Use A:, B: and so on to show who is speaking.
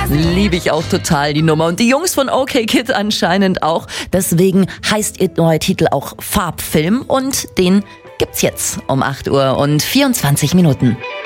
A: Liebe ich auch total, die Nummer. Und die Jungs von OK Kid anscheinend auch. Deswegen heißt ihr neuer Titel auch Farbfilm. Und den gibt's jetzt um 8 Uhr und 24 Minuten.